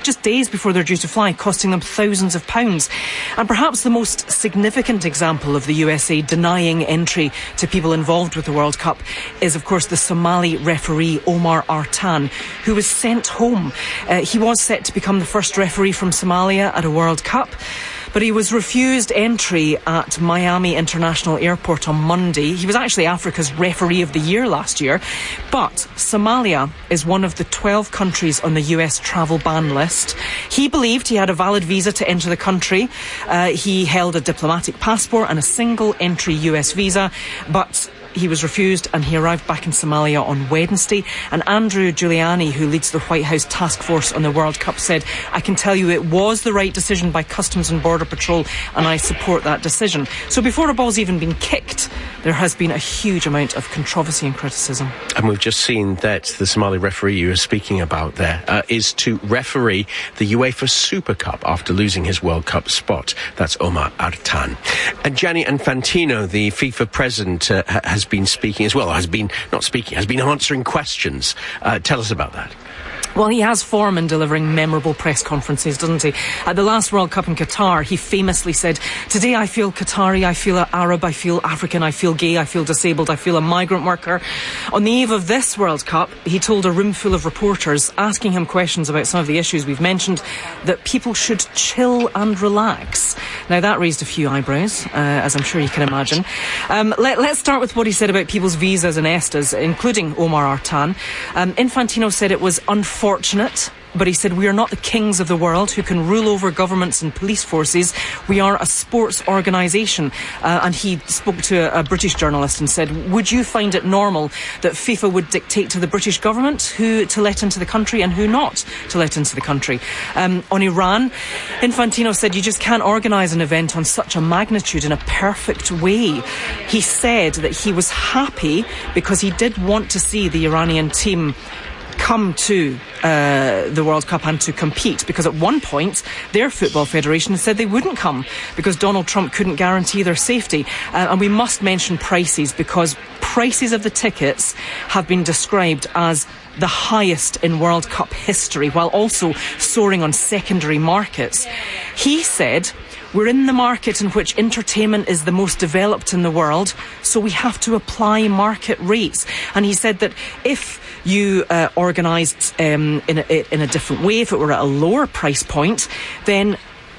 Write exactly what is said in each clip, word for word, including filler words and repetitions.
just days before they're due to fly, costing them thousands of pounds. And perhaps the most significant example of the U S A denying entry to people involved with the World Cup is, of course, the Somali referee Omar Artan, who was sent home. Uh, he was set to become the first referee from Somalia at a World Cup, but he was refused entry at Miami International Airport on Monday. He was actually Africa's Referee of the Year last year, but Somalia is one of the twelve countries on the U S travel ban list. He believed he had a valid visa to enter the country. Uh, he held a diplomatic passport and a single entry U S visa, but he was refused and he arrived back in Somalia on Wednesday. And Andrew Giuliani, who leads the White House task force on the World Cup, said, "I can tell you it was the right decision by Customs and Border Patrol and I support that decision." So before a ball's even been kicked, there has been a huge amount of controversy and criticism. And we've just seen that the Somali referee you were speaking about there uh, is to referee the UEFA Super Cup after losing his World Cup spot. That's Omar Artan. And Gianni Infantino, the FIFA president, uh, has been speaking as well, has been, not speaking, has been answering questions. Uh, tell us about that. Well, he has form in delivering memorable press conferences, doesn't he? At the last World Cup in Qatar, he famously said, "Today I feel Qatari, I feel Arab, I feel African, I feel gay, I feel disabled, I feel a migrant worker." On the eve of this World Cup, he told a room full of reporters, asking him questions about some of the issues we've mentioned, that people should chill and relax. Now, that raised a few eyebrows, uh, as I'm sure you can imagine. Um, let, let's start with what he said about people's visas and ESTAs, including Omar Artan. Um, Infantino said it was unfortunate Fortunate, but he said, "We are not the kings of the world who can rule over governments and police forces. We are a sports organisation." Uh, and he spoke to a, a British journalist and said, "Would you find it normal that FIFA would dictate to the British government who to let into the country and who not to let into the country?" Um, on Iran, Infantino said, "You just can't organise an event on such a magnitude in a perfect way." He said that he was happy because he did want to see the Iranian team come to uh, the World Cup and to compete, because at one point their football federation said they wouldn't come because Donald Trump couldn't guarantee their safety. Uh, and we must mention prices, because prices of the tickets have been described as the highest in World Cup history, while also soaring on secondary markets. He said, "We're in the market in which entertainment is the most developed in the world, so we have to apply market rates." And he said that if you uh, organised um, in, a, in a different way, if it were at a lower price point, then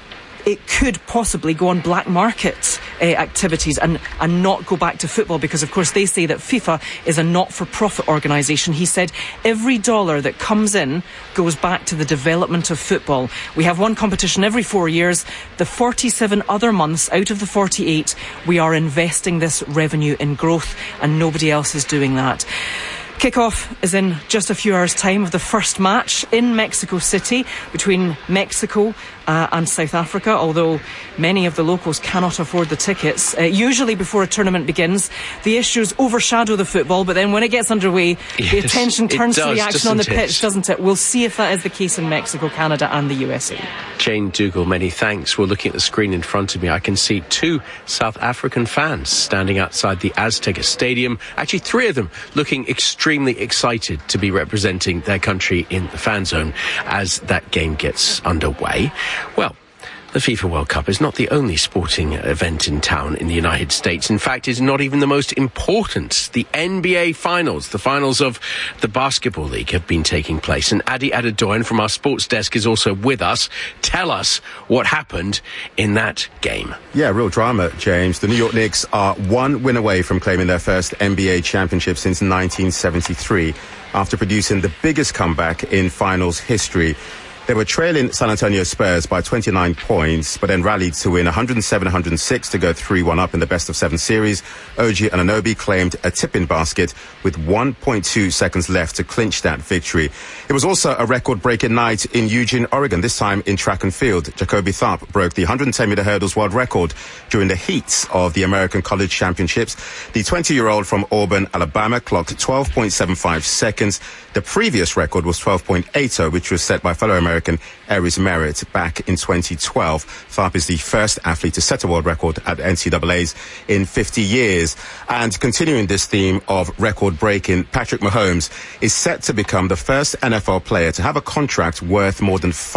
it could possibly go on black market uh, activities and, and not go back to football, because, of course, they say that FIFA is a not-for-profit organisation. He said every dollar that comes in goes back to the development of football. We have one competition every four years. The forty-seven other months out of the forty-eight, we are investing this revenue in growth, and nobody else is doing that. Kick-off is in just a few hours' time of the first match in Mexico City between Mexico uh, and South Africa, although many of the locals cannot afford the tickets. Uh, usually before a tournament begins, the issues overshadow the football, but then when it gets underway, yes, the attention turns does, to the action on the pitch, it? doesn't it? We'll see if that is the case in Mexico, Canada and the U S A. Jane Dougal, many thanks. We're looking at the screen in front of me. I can see two South African fans standing outside the Azteca Stadium. Actually, three of them looking extremely excited to be representing their country in the fan zone as that game gets underway. Well, the FIFA World Cup is not the only sporting event in town in the United States. In fact, it's not even the most important. The N B A Finals, the finals of the Basketball League, have been taking place. And Adi Adedoyan from our sports desk is also with us. Tell us what happened in that game. Yeah, real drama, James. The New York Knicks are one win away from claiming their first N B A championship since nineteen seventy-three, after producing the biggest comeback in finals history. They were trailing San Antonio Spurs by twenty-nine points, but then rallied to win one oh seven one oh six to go three one up in the best-of-seven series. O G Anunoby claimed a tip-in basket with one point two seconds left to clinch that victory. It was also a record-breaking night in Eugene, Oregon, this time in track and field. Jacoby Tharp broke the one hundred ten meter hurdles world record during the heats of the American College Championships. The twenty-year-old from Auburn, Alabama, clocked twelve point seven five seconds. The previous record was twelve point eight oh, which was set by fellow American Aries Merritt back in twenty twelve. Tharp is the first athlete to set a world record at N C double A's in fifty years. And continuing this theme of record-breaking, Patrick Mahomes is set to become the first N F L player to have a contract worth more than five